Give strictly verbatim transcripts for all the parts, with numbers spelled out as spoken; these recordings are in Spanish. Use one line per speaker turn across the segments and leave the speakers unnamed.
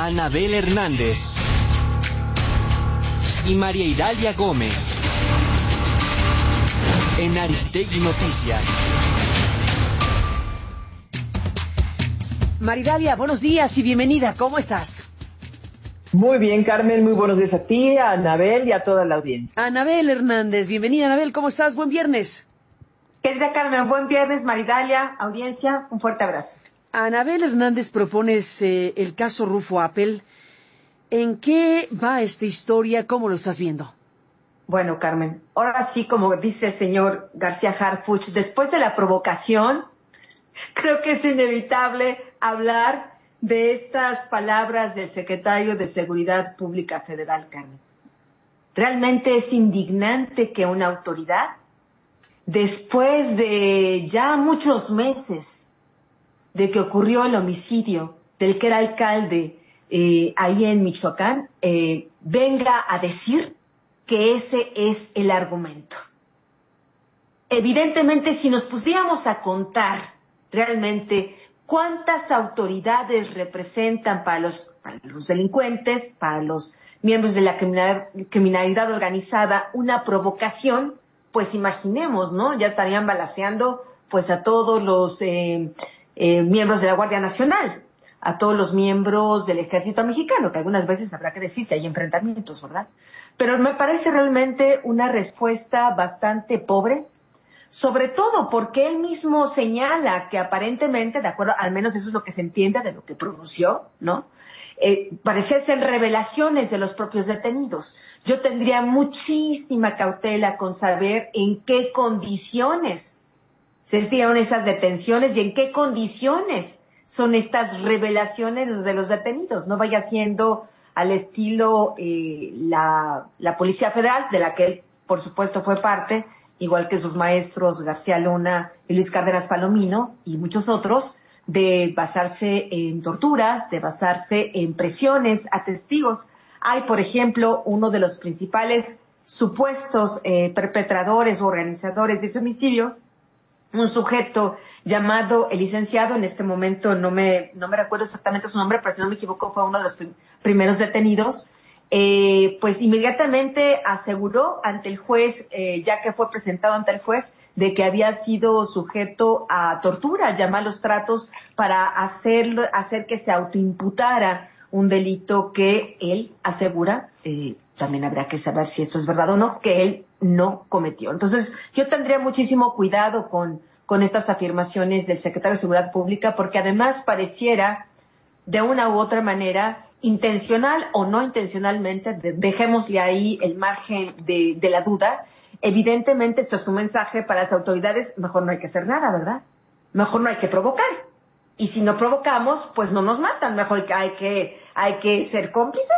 Anabel Hernández y María Idalia Gómez en Aristegui Noticias.
Maridalia, buenos días y bienvenida. ¿Cómo estás?
Muy bien, Carmen. Muy buenos días a ti, a Anabel y a toda la audiencia.
Anabel Hernández, bienvenida. Anabel, ¿cómo estás? Buen viernes.
Querida Carmen, buen viernes. Maridalia, audiencia, un fuerte abrazo.
Anabel Hernández, propones eh, el caso Rufo Appel. ¿En qué va esta historia? ¿Cómo lo estás viendo?
Bueno, Carmen, ahora sí, como dice el señor García Harfuch, después de la provocación, creo que es inevitable hablar de estas palabras del secretario de Seguridad Pública Federal, Carmen. Realmente es indignante que una autoridad, después de ya muchos meses de que ocurrió el homicidio del que era alcalde eh, ahí en Michoacán, eh, venga a decir que ese es el argumento. Evidentemente, si nos pusiéramos a contar realmente cuántas autoridades representan para los, para los delincuentes, para los miembros de la criminalidad, criminalidad organizada, una provocación, pues imaginemos, ¿no? Ya estarían balaceando pues a todos los eh, eh, miembros de la Guardia Nacional, a todos los miembros del Ejército Mexicano, que algunas veces habrá que decir si hay enfrentamientos, ¿verdad? Pero me parece realmente una respuesta bastante pobre, sobre todo porque él mismo señala que aparentemente, de acuerdo, al menos eso es lo que se entiende de lo que pronunció, ¿no? Eh, parece ser revelaciones de los propios detenidos. Yo tendría muchísima cautela con saber en qué condiciones se dieron esas detenciones y en qué condiciones son estas revelaciones de los detenidos. No vaya siendo al estilo eh, la, la Policía Federal, de la que él, por supuesto, fue parte, igual que sus maestros García Luna y Luis Cárdenas Palomino y muchos otros, de basarse en torturas, de basarse en presiones a testigos. Hay, por ejemplo, uno de los principales supuestos eh, perpetradores o organizadores de ese homicidio, un sujeto llamado el licenciado, en este momento no me no me recuerdo exactamente su nombre, pero si no me equivoco fue uno de los prim- primeros detenidos, eh, pues inmediatamente aseguró ante el juez, eh, ya que fue presentado ante el juez, de que había sido sujeto a tortura, ya malos tratos, para hacer, hacer que se autoimputara un delito que él asegura, eh, también habrá que saber si esto es verdad o no, que él no cometió. Entonces, yo tendría muchísimo cuidado con, con estas afirmaciones del secretario de Seguridad Pública, porque además pareciera, de una u otra manera, intencional o no intencionalmente, de, dejémosle ahí el margen de, de la duda. Evidentemente, esto es un mensaje para las autoridades: mejor no hay que hacer nada, ¿verdad? Mejor no hay que provocar. Y si no provocamos, pues no nos matan. Mejor hay que, hay que ser cómplices.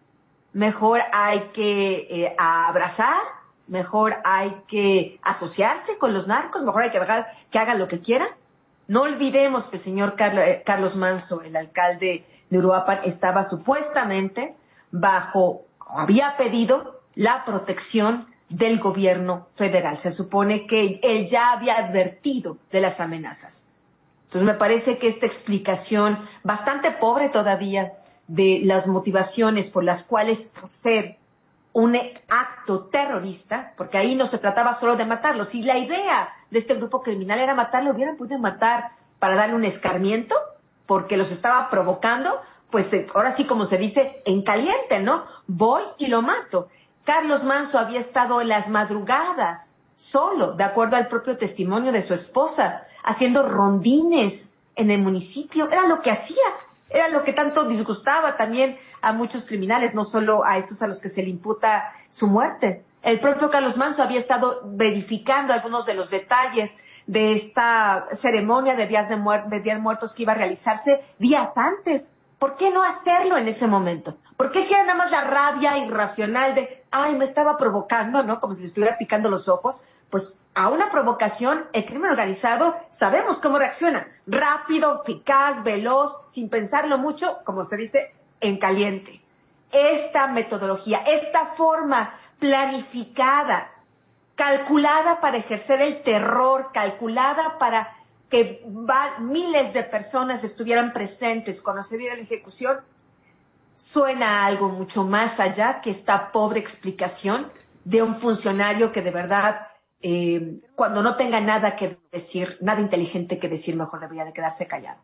Mejor hay que eh, abrazar. Mejor hay que asociarse con los narcos. Mejor hay que dejar que hagan lo que quieran. No olvidemos que el señor Carlos, eh, Carlos Manso, el alcalde de Uruapan, estaba supuestamente bajo, había pedido la protección del gobierno federal. Se supone que él ya había advertido de las amenazas. Entonces me parece que esta explicación, bastante pobre todavía, de las motivaciones por las cuales hacer un acto terrorista, porque ahí no se trataba solo de matarlo. Si la idea de este grupo criminal era matarlo, hubieran podido matar para darle un escarmiento, porque los estaba provocando, pues ahora sí, como se dice, en caliente, ¿no? Voy y lo mato. Carlos Manso había estado en las madrugadas, solo, de acuerdo al propio testimonio de su esposa, haciendo rondines en el municipio. Era lo que hacía, era lo que tanto disgustaba también a muchos criminales, no solo a estos a los que se le imputa su muerte. El propio Carlos Manso había estado verificando algunos de los detalles de esta ceremonia de días de, muer- de días muertos que iba a realizarse días antes. ¿Por qué no hacerlo en ese momento? ¿Por qué si era nada más la rabia irracional de, ay, me estaba provocando, ¿no? Como si le estuviera picando los ojos. Pues a una provocación, el crimen organizado, sabemos cómo reacciona. Rápido, eficaz, veloz, sin pensarlo mucho, como se dice, en caliente. Esta metodología, esta forma planificada, calculada para ejercer el terror, calculada para que va, miles de personas estuvieran presentes cuando se diera la ejecución, suena a algo mucho más allá que esta pobre explicación de un funcionario que de verdad, eh, cuando no tenga nada que decir, nada inteligente que decir, mejor debería de quedarse callado.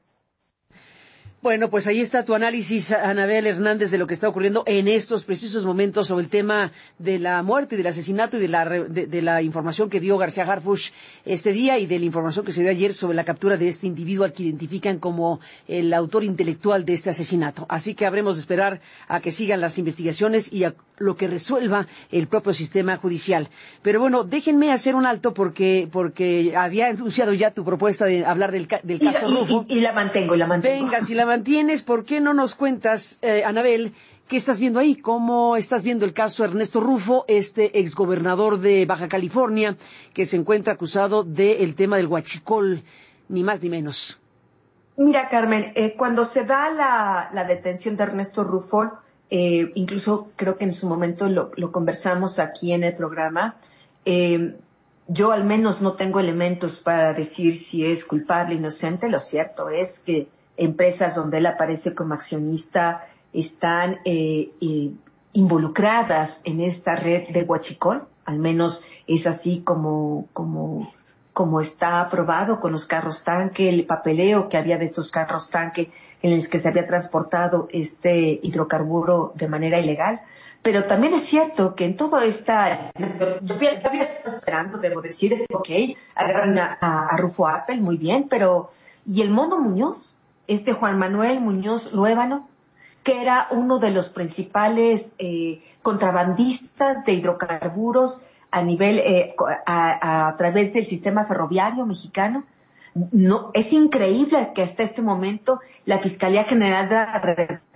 Bueno, pues ahí está tu análisis, Anabel Hernández, de lo que está ocurriendo en estos precisos momentos sobre el tema de la muerte, del asesinato y de la, de, de la información que dio García Harfuch este día y de la información que se dio ayer sobre la captura de este individuo al que identifican como el autor intelectual de este asesinato. Así que habremos de esperar a que sigan las investigaciones y a lo que resuelva el propio sistema judicial. Pero bueno, déjenme hacer un alto porque porque había anunciado ya tu propuesta de hablar del, del caso
y,
Rufo.
Y, y, y la mantengo, y la mantengo.
Venga, si la mantienes, ¿por qué no nos cuentas, eh, Anabel, qué estás viendo ahí? ¿Cómo estás viendo el caso Ernesto Rufo, este exgobernador de Baja California, que se encuentra acusado del tema del huachicol, ni más ni menos?
Mira, Carmen, eh, cuando se da la, la detención de Ernesto Rufo, eh, incluso creo que en su momento lo, lo conversamos aquí en el programa, eh, yo al menos no tengo elementos para decir si es culpable o inocente. Lo cierto es que empresas donde él aparece como accionista están eh, eh, involucradas en esta red de huachicol, al menos es así como, como, como está aprobado con los carros tanque, el papeleo que había de estos carros tanque en los que se había transportado este hidrocarburo de manera ilegal. Pero también es cierto que en todo esta, yo había estado esperando, debo decir, ok, agarran a, a, a Rufo Appel, muy bien, pero ¿y el Mono Muñoz? Este Juan Manuel Muñoz Luébano, que era uno de los principales eh, contrabandistas de hidrocarburos a nivel, eh, a, a través del sistema ferroviario mexicano. No, es increíble que hasta este momento la Fiscalía General de la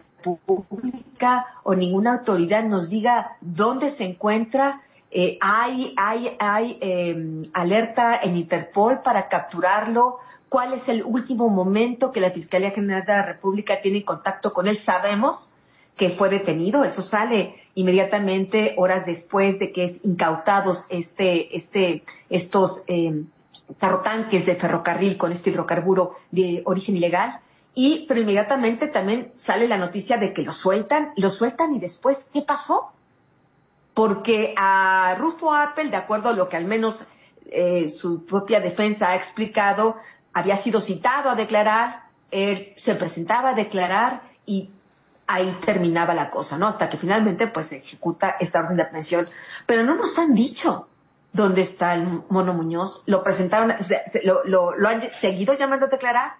República o ninguna autoridad nos diga dónde se encuentra. Eh, hay hay, hay eh, alerta en Interpol para capturarlo. ¿Cuál es el último momento que la Fiscalía General de la República tiene contacto con él? Sabemos que fue detenido, eso sale inmediatamente horas después de que es incautados este, este, estos eh, carrotanques de ferrocarril con este hidrocarburo de origen ilegal. Y, pero inmediatamente también sale la noticia de que lo sueltan, lo sueltan y después, ¿qué pasó? Porque a Rufo Appel, de acuerdo a lo que al menos eh, su propia defensa ha explicado, había sido citado a declarar, él se presentaba a declarar y ahí terminaba la cosa, ¿no? Hasta que finalmente pues se ejecuta esta orden de aprehensión. Pero no nos han dicho dónde está el Mono Muñoz. Lo presentaron, lo, lo, lo han seguido llamando a declarar,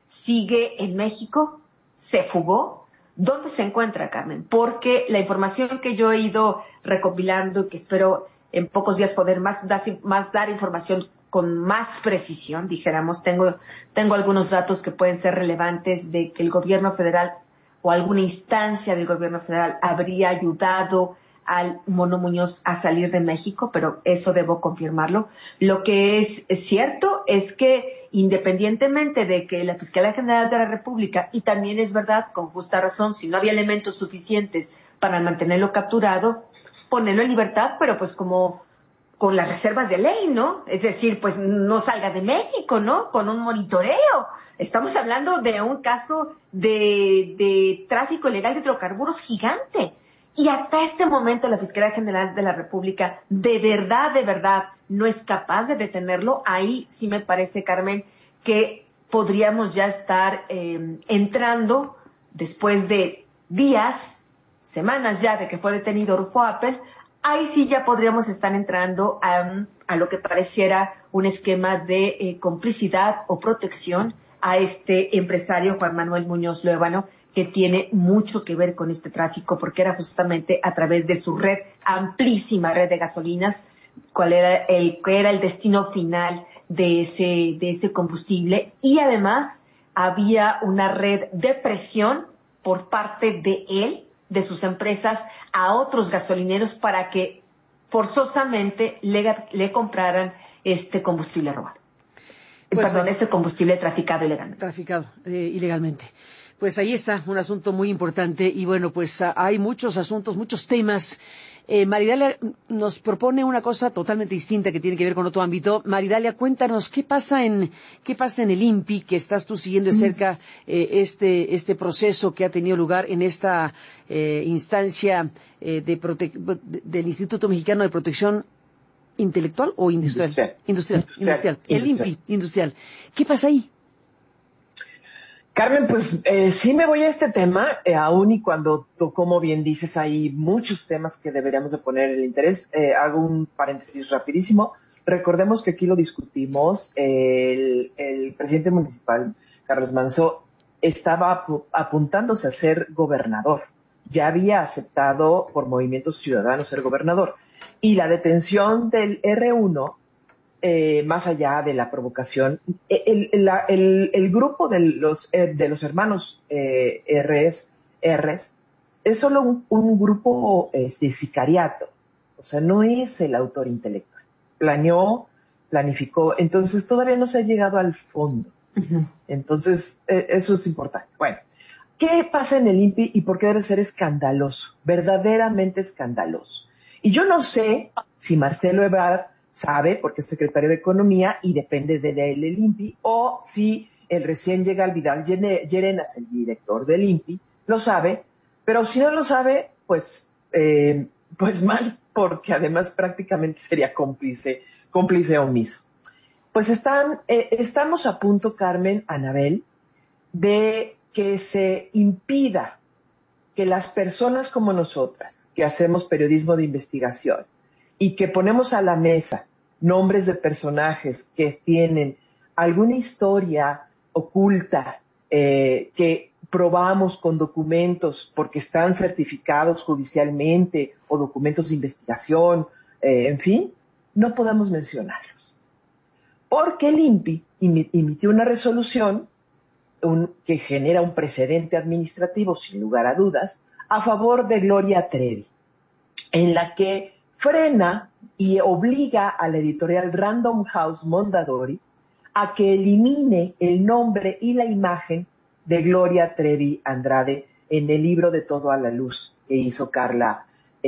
sigue en México, se fugó. ¿Dónde se encuentra, Carmen? Porque la información que yo he ido recopilando, que espero en pocos días poder más, más dar información con más precisión, dijéramos, tengo, tengo algunos datos que pueden ser relevantes de que el gobierno federal o alguna instancia del gobierno federal habría ayudado al Mono Muñoz a salir de México, pero eso debo confirmarlo. Lo que es, es cierto es que independientemente de que la Fiscalía General de la República, y también es verdad, con justa razón, si no había elementos suficientes para mantenerlo capturado, ponerlo en libertad, pero pues como con las reservas de ley, ¿no? Es decir, pues no salga de México, ¿no? Con un monitoreo. Estamos hablando de un caso de, de tráfico ilegal de hidrocarburos gigante. Y hasta este momento la Fiscalía General de la República de verdad, de verdad no es capaz de detenerlo. Ahí sí me parece, Carmen, que podríamos ya estar eh, entrando después de días, semanas ya de que fue detenido Rufo Appel. Ahí sí ya podríamos estar entrando a, a lo que pareciera un esquema de eh, complicidad o protección a este empresario Juan Manuel Muñoz Luébano, que tiene mucho que ver con este tráfico, porque era justamente a través de su red, amplísima red de gasolinas, cuál era el, cuál era el destino final de ese, de ese combustible. Y además había una red de presión por parte de él, de sus empresas, a otros gasolineros para que forzosamente le, le compraran este combustible robado. Pues, Perdón, este combustible traficado ilegalmente.
Traficado eh, ilegalmente. Pues ahí está, un asunto muy importante y bueno, pues a, hay muchos asuntos, muchos temas. Eh, Maridalia nos propone una cosa totalmente distinta que tiene que ver con otro ámbito. Maridalia, cuéntanos, ¿qué pasa en qué pasa en el I N P I, que estás tú siguiendo de cerca eh, este este proceso que ha tenido lugar en esta eh, instancia eh, de prote de, del Instituto Mexicano de Protección Intelectual o Industrial?
Industrial.
Industrial, industrial.
Industrial.
El I N P I, industrial. ¿Qué pasa ahí?
Carmen, pues eh, sí me voy a este tema, eh, aún y cuando tú, como bien dices, hay muchos temas que deberíamos de poner el interés. Eh, hago un paréntesis rapidísimo. Recordemos que aquí lo discutimos, eh, el, el presidente municipal, Carlos Manzo, estaba ap apuntándose a ser gobernador. Ya había aceptado por Movimiento Ciudadano ser gobernador. Y la detención del R uno, Eh, más allá de la provocación, el, el, el, el grupo de los, de los hermanos eh, R's, R's es solo un, un grupo este, sicariato, o sea, no es el autor intelectual. Planeó, planificó, entonces todavía no se ha llegado al fondo. Uh-huh. Entonces, eh, eso es importante. Bueno, ¿qué pasa en el I N P I y por qué debe ser escandaloso? Verdaderamente escandaloso. Y yo no sé si Marcelo Ebrard sabe, porque es secretario de Economía y depende de él el I N P I, o si el recién llega Vidal Llerenas, el director del I N P I, lo sabe, pero si no lo sabe, pues, eh, pues mal, porque además prácticamente sería cómplice, cómplice omiso. Pues están, eh, estamos a punto, Carmen, Anabel, de que se impida que las personas como nosotras, que hacemos periodismo de investigación, y que ponemos a la mesa nombres de personajes que tienen alguna historia oculta, eh, que probamos con documentos porque están certificados judicialmente o documentos de investigación, eh, en fin, no podemos mencionarlos. Porque el I N P I emitió una resolución un, que genera un precedente administrativo, sin lugar a dudas, a favor de Gloria Trevi, en la que frena y obliga a la editorial Random House Mondadori a que elimine el nombre y la imagen de Gloria Trevi Andrade en el libro de Todo a la Luz que hizo Carla,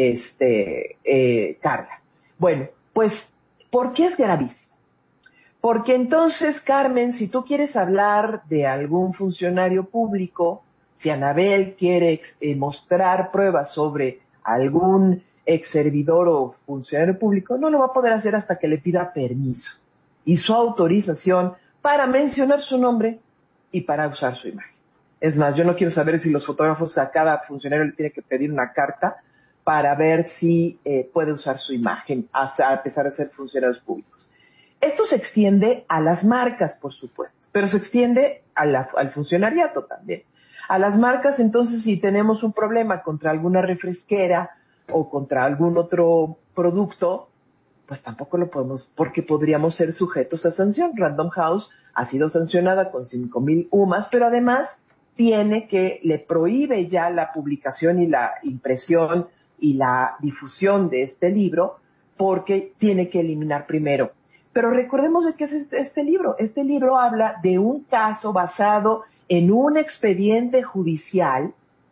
este, eh, Carla. Bueno, pues, ¿por qué es gravísimo? Porque entonces, Carmen, si tú quieres hablar de algún funcionario público, si Anabel quiere eh, mostrar pruebas sobre algún ex servidor o funcionario público, no lo va a poder hacer hasta que le pida permiso y su autorización para mencionar su nombre y para usar su imagen. Es más, yo no quiero saber si los fotógrafos a cada funcionario le tiene que pedir una carta para ver si eh, puede usar su imagen, a, a pesar de ser funcionarios públicos. Esto se extiende a las marcas, por supuesto, pero se extiende a la, al funcionariato también. A las marcas, entonces, si tenemos un problema contra alguna refresquera o contra algún otro producto, pues tampoco lo podemos, porque podríamos ser sujetos a sanción. Random House ha sido sancionada con cinco mil U M A S, pero además tiene que, le prohíbe ya la publicación y la impresión y la difusión de este libro, porque tiene que eliminar primero. Pero recordemos de qué es este, este libro. Este libro habla de un caso basado en un expediente judicial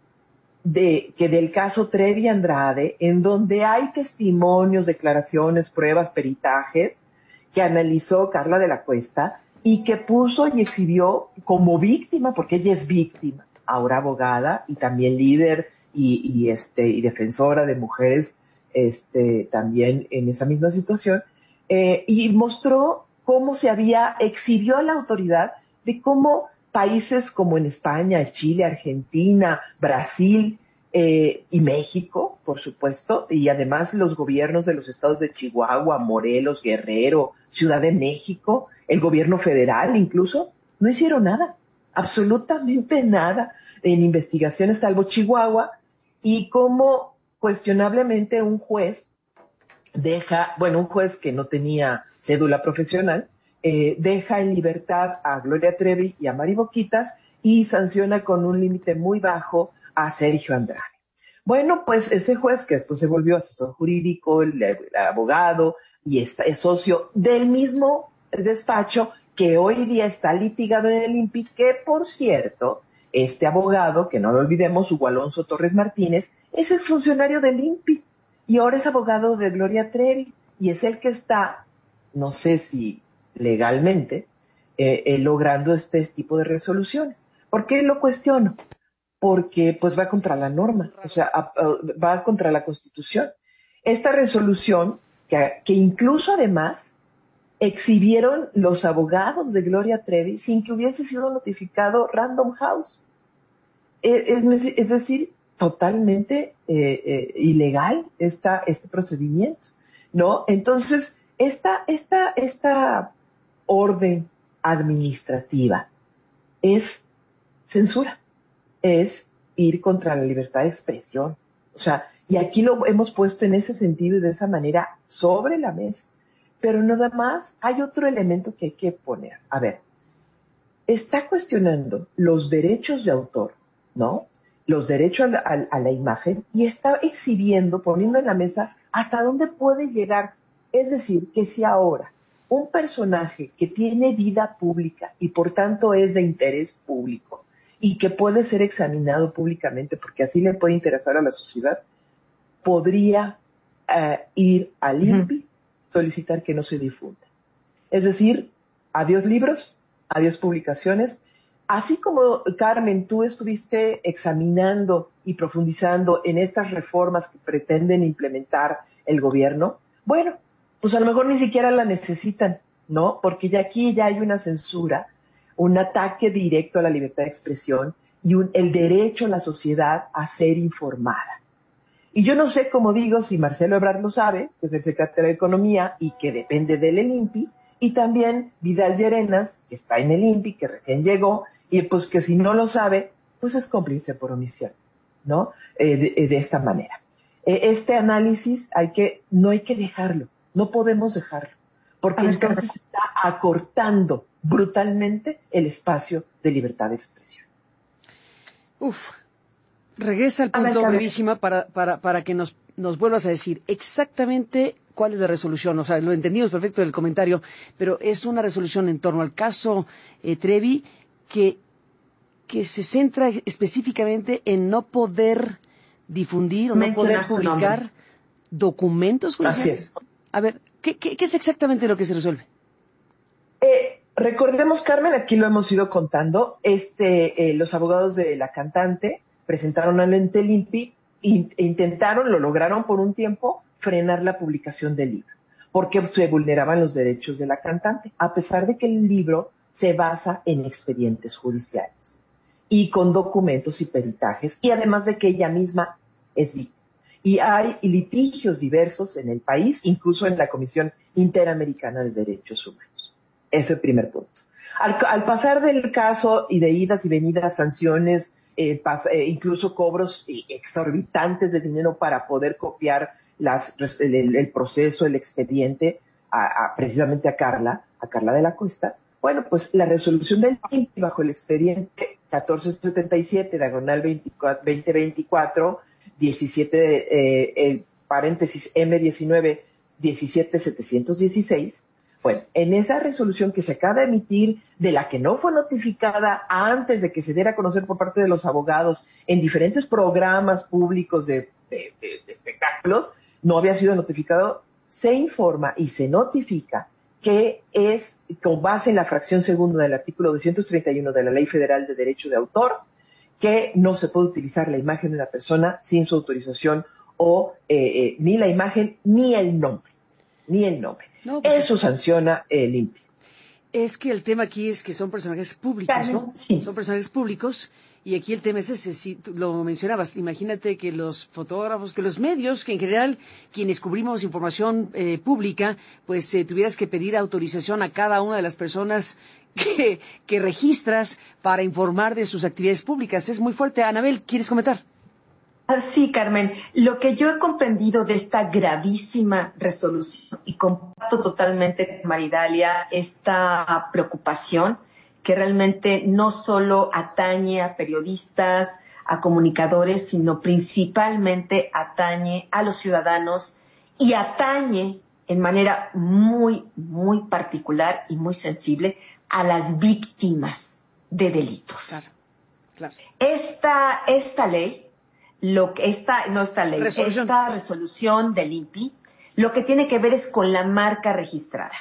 de que del caso Trevi Andrade, en donde hay testimonios, declaraciones, pruebas, peritajes que analizó Carla de la Cuesta y que puso y exhibió como víctima, porque ella es víctima, ahora abogada y también líder y, y este y defensora de mujeres, este también en esa misma situación, eh, y mostró cómo se había exhibió a la autoridad de cómo países como en España, Chile, Argentina, Brasil eh, y México, por supuesto, y además los gobiernos de los estados de Chihuahua, Morelos, Guerrero, Ciudad de México, el gobierno federal incluso, no hicieron nada, absolutamente nada en investigaciones salvo Chihuahua, y cómo cuestionablemente un juez deja, bueno, un juez que no tenía cédula profesional, Eh, deja en libertad a Gloria Trevi y a Mari Boquitas y sanciona con un límite muy bajo a Sergio Andrade. Bueno, pues ese juez, que después se volvió asesor jurídico, el, el abogado, y está, es socio del mismo despacho que hoy día está litigado en el I N P I, que por cierto este abogado, que no lo olvidemos, Hugo Alonso Torres Martínez, es el funcionario del I N P I y ahora es abogado de Gloria Trevi y es el que está, no sé si legalmente, eh, eh, logrando este tipo de resoluciones. ¿Por qué lo cuestiono? Porque pues va contra la norma, o sea, a, a, va contra la Constitución. Esta resolución, que, que incluso además exhibieron los abogados de Gloria Trevi sin que hubiese sido notificado Random House. Es, es, es decir, totalmente eh, eh, ilegal esta, este procedimiento, ¿no? Entonces, esta, esta, esta orden administrativa es censura, es ir contra la libertad de expresión. O sea, y aquí lo hemos puesto en ese sentido y de esa manera sobre la mesa. Pero nada más hay otro elemento que hay que poner. A ver, está cuestionando los derechos de autor, ¿no? Los derechos a la, a, a la imagen y está exhibiendo, poniendo en la mesa hasta dónde puede llegar. Es decir, que si ahora un personaje que tiene vida pública y por tanto es de interés público y que puede ser examinado públicamente porque así le puede interesar a la sociedad, podría uh, ir al I N P I, uh-huh. solicitar que no se difunda. Es decir, adiós libros, adiós publicaciones. Así como, Carmen, tú estuviste examinando y profundizando en estas reformas que pretenden implementar el gobierno, bueno, pues a lo mejor ni siquiera la necesitan, ¿no? Porque ya aquí ya hay una censura, un ataque directo a la libertad de expresión y un, el derecho a la sociedad a ser informada. Y yo no sé, como digo, si Marcelo Ebrard lo sabe, que es el secretario de Economía y que depende del I N P I, y también Vidal Llerenas, que está en el I N P I, que recién llegó, y pues que si no lo sabe, pues es cómplice por omisión, ¿no? Eh, de, de esta manera. Eh, este análisis hay que, no hay que dejarlo, no podemos dejarlo, porque entonces está acortando brutalmente el espacio de libertad de expresión.
Uf. Regresa al punto brevísima para, para, para que nos, nos vuelvas a decir exactamente cuál es la resolución. O sea, lo entendimos perfecto del comentario, pero es una resolución en torno al caso eh, Trevi que, que se centra específicamente en no poder difundir o no poder publicar documentos judiciales. Así es. A ver, ¿qué, qué, ¿qué es exactamente lo que se resuelve?
Eh, recordemos, Carmen, aquí lo hemos ido contando, este, eh, los abogados de la cantante presentaron ante el I N P I e intentaron, lo lograron por un tiempo, frenar la publicación del libro, porque se vulneraban los derechos de la cantante, a pesar de que el libro se basa en expedientes judiciales y con documentos y peritajes, y además de que ella misma es víctima. Y hay litigios diversos en el país, incluso en la Comisión Interamericana de Derechos Humanos. Ese es el primer punto. Al, al pasar del caso y de idas y venidas, sanciones, Eh, pasa, eh, incluso cobros exorbitantes de dinero para poder copiar las, el, el, el proceso, el expediente, a, a, precisamente a Carla, a Carla de la Cuesta. Bueno, pues la resolución del I N P I bajo el expediente catorce setenta y siete, diagonal veinte veinticuatro, diecisiete, eh, eh, paréntesis M diecinueve, diecisiete setecientos dieciséis. Bueno, en esa resolución que se acaba de emitir, de la que no fue notificada antes de que se diera a conocer por parte de los abogados en diferentes programas públicos de, de, de, de espectáculos, no había sido notificado, se informa y se notifica que es con base en la fracción segunda del artículo doscientos treinta y uno de la Ley Federal de Derecho de Autor, que no se puede utilizar la imagen de una persona sin su autorización o eh, eh, ni la imagen ni el nombre, ni el nombre. No, pues eso es... sanciona el I N P I.
Es que el tema aquí es que son personajes públicos, ¿no? Sí. Son personajes públicos y aquí el tema es ese, si tú lo mencionabas, imagínate que los fotógrafos, que los medios, que en general quienes cubrimos información eh, pública, pues eh, tuvieras que pedir autorización a cada una de las personas que, que registras para informar de sus actividades públicas. Es muy fuerte. Anabel, ¿quieres comentar?
Sí, Carmen, lo que yo he comprendido de esta gravísima resolución, y comparto totalmente con Maridalia esta preocupación que realmente no solo atañe a periodistas, a comunicadores, sino principalmente atañe a los ciudadanos y atañe en manera muy, muy particular y muy sensible a las víctimas de delitos.
Claro. Claro.
Esta, esta ley, lo que esta, no esta ley,
resolución.
esta resolución del I N P I, lo que tiene que ver es con la marca registrada.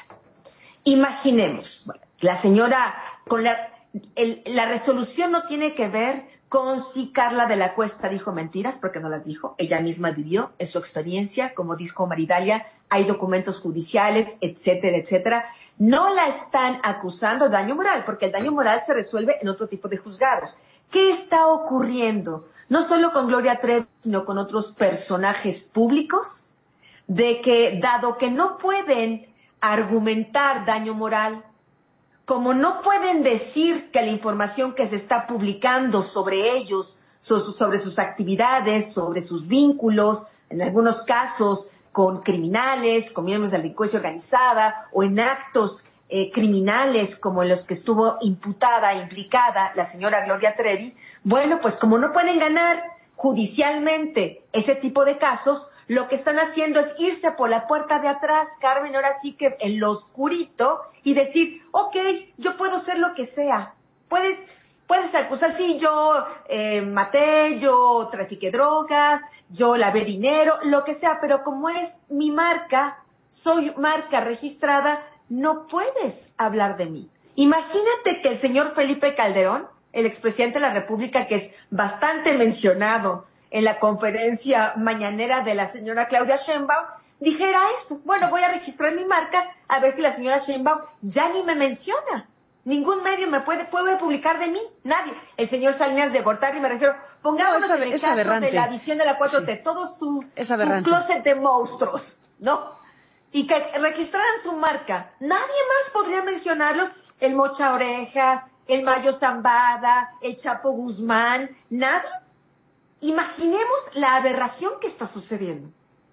Imaginemos, bueno, la señora, con la, el, la resolución no tiene que ver con si Carla de la Cuesta dijo mentiras, porque no las dijo, ella misma vivió, es su experiencia, como dijo Maridalia, hay documentos judiciales, etcétera, etcétera. No la están acusando de daño moral, porque el daño moral se resuelve en otro tipo de juzgados. ¿Qué está ocurriendo? No solo con Gloria Trevi, sino con otros personajes públicos, de que, dado que no pueden argumentar daño moral, como no pueden decir que la información que se está publicando sobre ellos, sobre sus actividades, sobre sus vínculos, en algunos casos con criminales, con miembros de la delincuencia organizada, o en actos eh, criminales como en los que estuvo imputada, implicada la señora Gloria Trevi, bueno, pues como no pueden ganar judicialmente ese tipo de casos, lo que están haciendo es irse por la puerta de atrás, Carmen, ahora sí que en lo oscurito, y decir, ok, yo puedo ser lo que sea. Puedes, puedes acusar, sí, yo eh, maté, yo trafiqué drogas, yo lavé dinero, lo que sea, pero como es mi marca, soy marca registrada, no puedes hablar de mí. Imagínate que el señor Felipe Calderón, el expresidente de la República, que es bastante mencionado en la conferencia mañanera de la señora Claudia Sheinbaum, dijera eso. Bueno, voy a registrar mi marca a ver si la señora Sheinbaum ya ni me menciona. Ningún medio me puede, puede publicar de mí. Nadie. El señor Salinas de Gortari, me refiero, pongámonos
no,
en el
es
caso
aberrante.
de la visión de la cuatro T,
Sí.
todo su,
Es
su
aberrante.
closet de monstruos, ¿no? Y que registraran su marca. Nadie más podría mencionarlos. El Mocha Orejas, el Mayo Zambada, el Chapo Guzmán, nadie. Imaginemos la aberración que está sucediendo.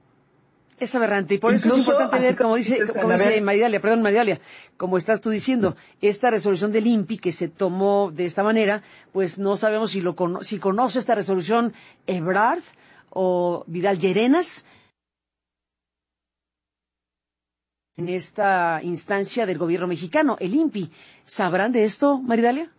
Es aberrante, y por eso
Incluso,
es importante ver, como dice,
dices,
como dice
Anabel,
Maridalia, perdón, Maridalia, como estás tú diciendo, esta resolución del I N P I que se tomó de esta manera, pues no sabemos si lo cono si conoce esta resolución Ebrard o Vidal Llerenas en esta instancia del gobierno mexicano, el I N P I. ¿Sabrán de esto, Maridalia?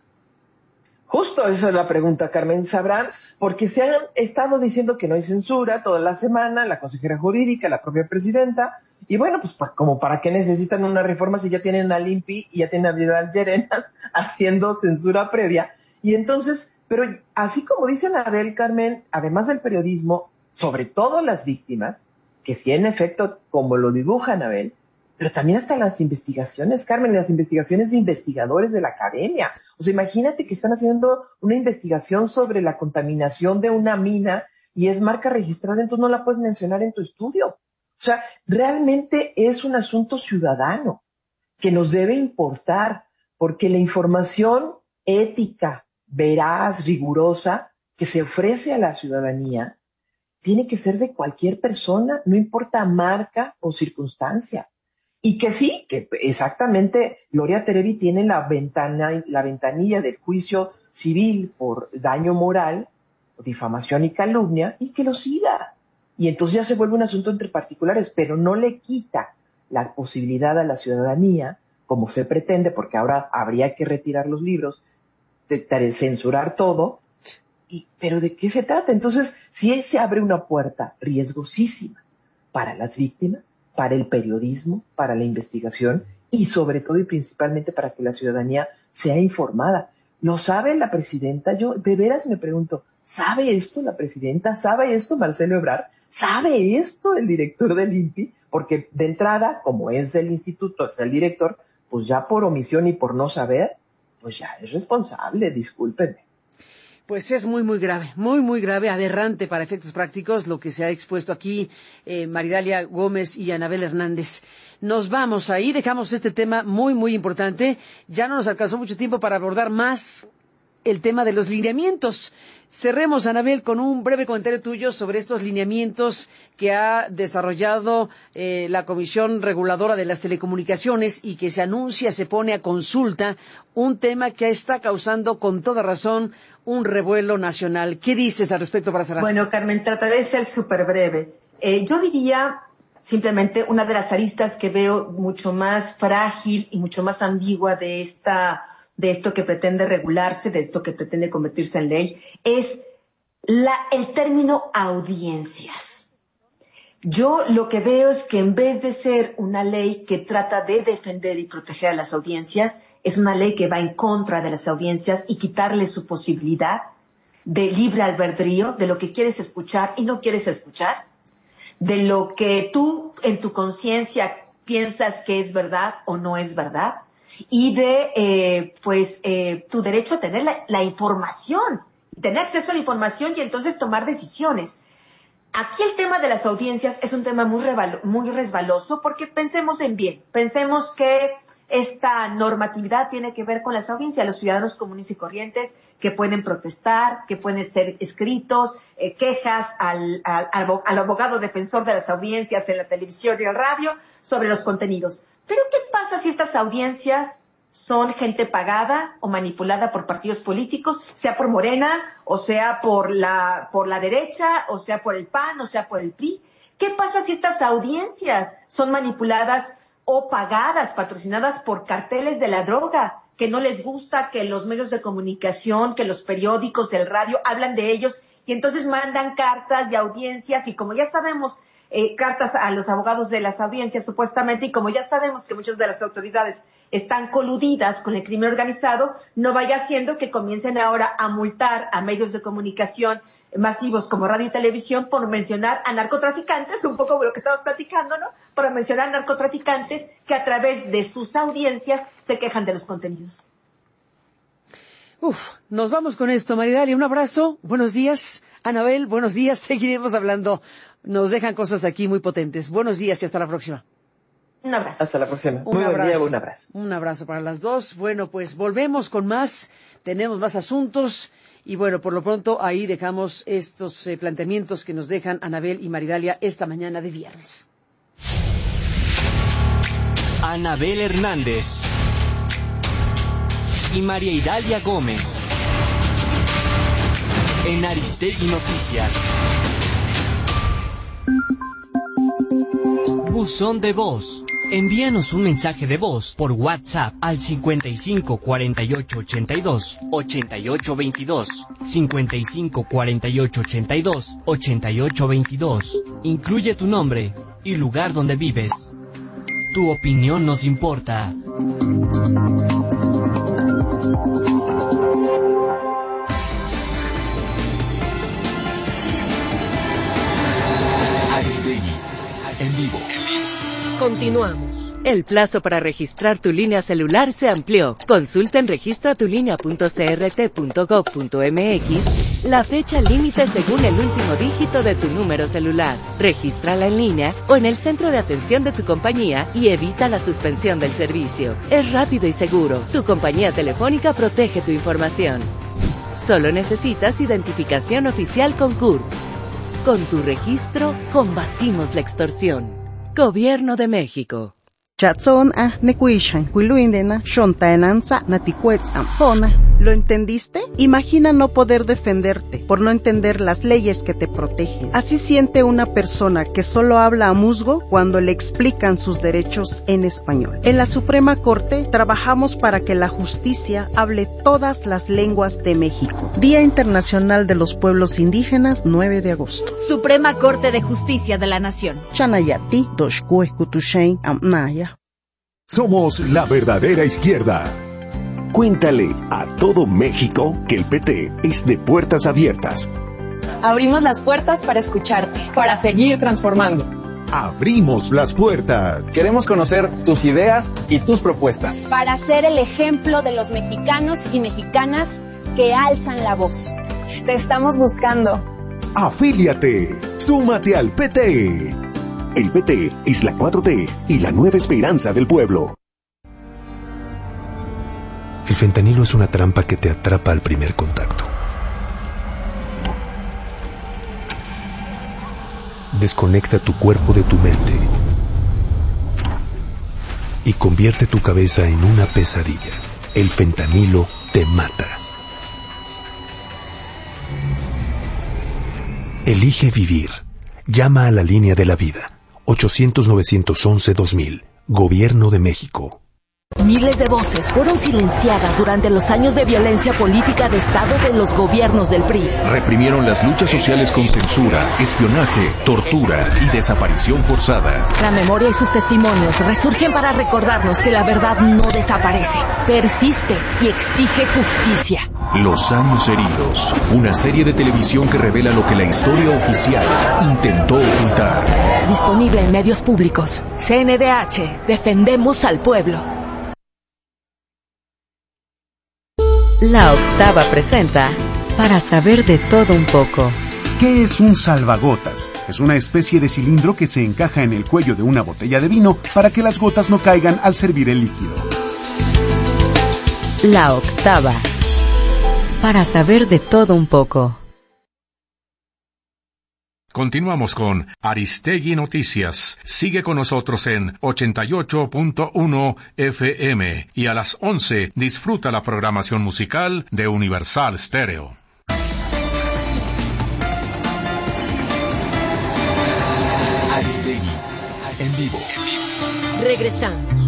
Justo esa es la pregunta, Carmen. ¿Sabrán? Porque se han estado diciendo que no hay censura toda la semana, la consejera jurídica, la propia presidenta, y bueno, pues pa, como para qué necesitan una reforma si ya tienen al I N P I y ya tienen a Vidal Llerenas haciendo censura previa. Y entonces, pero así como dice Anabel, Carmen, además del periodismo, sobre todo las víctimas, que sí en efecto, como lo dibuja Anabel, pero también hasta las investigaciones, Carmen, las investigaciones de investigadores de la academia. O sea, imagínate que están haciendo una investigación sobre la contaminación de una mina y es marca registrada, entonces no la puedes mencionar en tu estudio. O sea, realmente es un asunto ciudadano que nos debe importar, porque la información ética, veraz, rigurosa, que se ofrece a la ciudadanía, tiene que ser de cualquier persona, no importa marca o circunstancia. Y que sí, que exactamente Gloria Trevi tiene la ventana, la ventanilla del juicio civil por daño moral, difamación y calumnia, y que lo siga. Y entonces ya se vuelve un asunto entre particulares, pero no le quita la posibilidad a la ciudadanía, como se pretende, porque ahora habría que retirar los libros, de, de censurar todo. Y, ¿pero de qué se trata? Entonces, si se abre una puerta riesgosísima para las víctimas, para el periodismo, para la investigación y sobre todo y principalmente para que la ciudadanía sea informada. ¿Lo sabe la presidenta? Yo de veras me pregunto, ¿sabe esto la presidenta? ¿Sabe esto Marcelo Ebrard? ¿Sabe esto el director del I N P I? Porque de entrada, como es del instituto, es el director, pues ya por omisión y por no saber, pues ya es responsable, discúlpenme.
Pues es muy, muy grave, muy, muy grave, aberrante para efectos prácticos lo que se ha expuesto aquí eh, Maridalia Gómez y Anabel Hernández. Nos vamos ahí, dejamos este tema muy, muy importante. Ya no nos alcanzó mucho tiempo para abordar más el tema de los lineamientos. Cerremos, Anabel, con un breve comentario tuyo sobre estos lineamientos que ha desarrollado eh, la Comisión Reguladora de las Telecomunicaciones y que se anuncia, se pone a consulta, un tema que está causando con toda razón un revuelo nacional. ¿Qué dices al respecto para cerrar?
Bueno, Carmen, trataré de ser súper breve. Eh, yo diría simplemente una de las aristas que veo mucho más frágil y mucho más ambigua de esta de esto que pretende regularse, de esto que pretende convertirse en ley, es la, el término audiencias. Yo lo que veo es que en vez de ser una ley que trata de defender y proteger a las audiencias, es una ley que va en contra de las audiencias y quitarle su posibilidad de libre albedrío, de lo que quieres escuchar y no quieres escuchar, de lo que tú en tu conciencia piensas que es verdad o no es verdad, y de eh, pues eh, tu derecho a tener la, la información, tener acceso a la información y entonces tomar decisiones. Aquí el tema de las audiencias es un tema muy, revalo, muy resbaloso porque pensemos en bien, pensemos que esta normatividad tiene que ver con las audiencias, los ciudadanos comunes y corrientes que pueden protestar, que pueden ser escritos, eh, quejas al, al, al abogado defensor de las audiencias en la televisión y el radio sobre los contenidos. Pero ¿qué pasa si estas audiencias son gente pagada o manipulada por partidos políticos, sea por Morena, o sea por la, por la derecha, o sea por el P A N, o sea por el P R I? ¿Qué pasa si estas audiencias son manipuladas o pagadas, patrocinadas por carteles de la droga, que no les gusta que los medios de comunicación, que los periódicos, el radio hablan de ellos y entonces mandan cartas y audiencias y como ya sabemos, eh, cartas a los abogados de las audiencias supuestamente y como ya sabemos que muchas de las autoridades están coludidas con el crimen organizado, no vaya siendo que comiencen ahora a multar a medios de comunicación masivos como radio y televisión por mencionar a narcotraficantes, un poco lo que estamos platicando, ¿no? Por mencionar a narcotraficantes que a través de sus audiencias se quejan de los contenidos.
Uf, nos vamos con esto, Maridalia, un abrazo, buenos días, Anabel, buenos días, seguiremos hablando, nos dejan cosas aquí muy potentes, buenos días y hasta la próxima.
Un abrazo.
Hasta la próxima.
Un
Muy
abrazo.
buen día, un abrazo.
Un abrazo para las dos. Bueno, pues volvemos con más, tenemos más asuntos y bueno, por lo pronto ahí dejamos estos eh, planteamientos que nos dejan Anabel y Maridalia esta mañana de viernes.
Anabel Hernández y María Idalia Gómez en Aristegui Noticias. Buzón de voz. Envíanos un mensaje de voz por WhatsApp al cincuenta y cinco cuarenta y ocho ochenta y dos ochenta y ocho veintidós, cincuenta y cinco cuarenta y ocho ochenta y dos ochenta y ocho veintidós. Incluye tu nombre y lugar donde vives. Tu opinión nos importa.
Aristegui, en vivo.
Continuamos. El plazo para registrar tu línea celular se amplió. Consulta en registra tu línea punto c r t punto gov punto m x la fecha límite según el último dígito de tu número celular. Regístrala en línea o en el centro de atención de tu compañía y evita la suspensión del servicio. Es rápido y seguro. Tu compañía telefónica protege tu información. Solo necesitas identificación oficial con C U R P. Con tu registro, combatimos la extorsión. Gobierno de México.
¿Lo entendiste? Imagina no poder defenderte por no entender las leyes que te protegen. Así siente una persona que solo habla a musgo cuando le explican sus derechos en español. En la Suprema Corte trabajamos para que la justicia hable todas las lenguas de México. Día Internacional de los Pueblos Indígenas, nueve de agosto.
Suprema Corte de Justicia de la Nación.
Chanayati, Doshkue, Kutushain, Amnaya.
Somos la verdadera izquierda. Cuéntale a todo México que el P T es de puertas abiertas.
Abrimos las puertas para escucharte, para seguir transformando.
Abrimos las puertas.
Queremos conocer tus ideas y tus propuestas.
Para ser el ejemplo de los mexicanos y mexicanas que alzan la voz.
Te estamos buscando.
Afíliate. Súmate al P T. El P T es la cuatro T y la nueva esperanza del pueblo.
El fentanilo es una trampa que te atrapa al primer contacto. Desconecta tu cuerpo de tu mente y convierte tu cabeza en una pesadilla. El fentanilo te mata. Elige vivir. Llama a la línea de la vida. ochocientos, novecientos once, dos mil. Gobierno de México.
Miles de voces fueron silenciadas durante los años de violencia política de Estado de los gobiernos del P R I.
Reprimieron las luchas sociales con censura, espionaje, tortura y desaparición forzada.
La memoria y sus testimonios resurgen para recordarnos que la verdad no desaparece, persiste y exige justicia.
Los años heridos, una serie de televisión que revela lo que la historia oficial intentó ocultar.
Disponible en medios públicos. C N D H, defendemos al pueblo.
La Octava presenta Para saber de todo un poco.
¿Qué es un salvagotas? Es una especie de cilindro que se encaja en el cuello de una botella de vino para que las gotas no caigan al servir el líquido.
La Octava. Para saber de todo un poco.
Continuamos con Aristegui Noticias. Sigue con nosotros en ochenta y ocho punto uno F M y a las once disfruta la programación musical de Universal Stereo.
Aristegui en vivo.
Regresamos.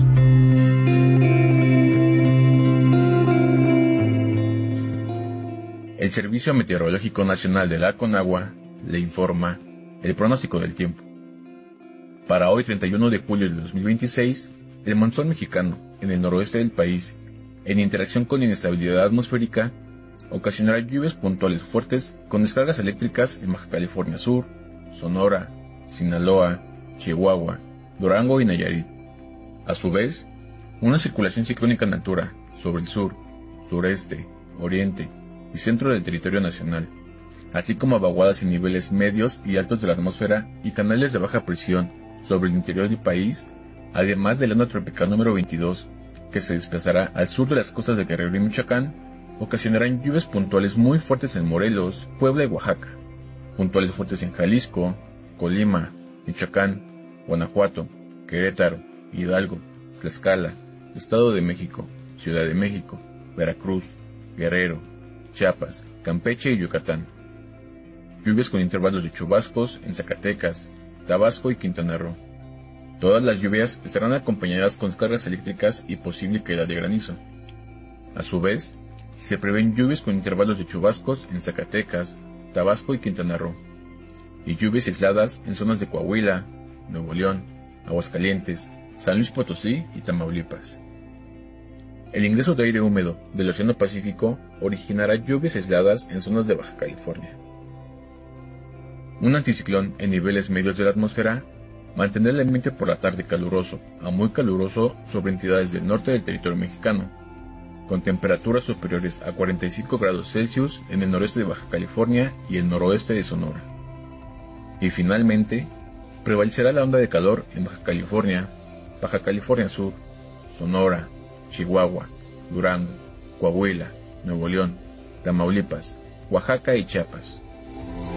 El Servicio Meteorológico Nacional de la Conagua le informa el pronóstico del tiempo. Para hoy, treinta y uno de julio de dos mil veintiséis, el monzón mexicano en el noroeste del país, en interacción con inestabilidad atmosférica, ocasionará lluvias puntuales fuertes con descargas eléctricas en Baja California Sur, Sonora, Sinaloa, Chihuahua, Durango y Nayarit. A su vez, una circulación ciclónica en altura sobre el sur, sureste, oriente y centro del territorio nacional, así como vaguadas en niveles medios y altos de la atmósfera y canales de baja presión sobre el interior del país, además de la onda tropical número veintidós, que se desplazará al sur de las costas de Guerrero y Michoacán, ocasionarán lluvias puntuales muy fuertes en Morelos, Puebla y Oaxaca, puntuales fuertes en Jalisco, Colima, Michoacán, Guanajuato, Querétaro, Hidalgo, Tlaxcala, Estado de México, Ciudad de México, Veracruz, Guerrero, Chiapas, Campeche y Yucatán. Lluvias con intervalos de chubascos en Zacatecas, Tabasco y Quintana Roo. Todas las lluvias estarán acompañadas con descargas eléctricas y posible caída de granizo. A su vez, se prevén lluvias con intervalos de chubascos en Zacatecas, Tabasco y Quintana Roo, y lluvias aisladas en zonas de Coahuila, Nuevo León, Aguascalientes, San Luis Potosí y Tamaulipas. El ingreso de aire húmedo del Océano Pacífico originará lluvias aisladas en zonas de Baja California. Un anticiclón en niveles medios de la atmósfera mantendrá el ambiente por la tarde caluroso a muy caluroso sobre entidades del norte del territorio mexicano, con temperaturas superiores a cuarenta y cinco grados Celsius en el noreste de Baja California y el noroeste de Sonora. Y finalmente, prevalecerá la onda de calor en Baja California, Baja California Sur, Sonora, Chihuahua, Durango, Coahuila, Nuevo León, Tamaulipas, Oaxaca y Chiapas.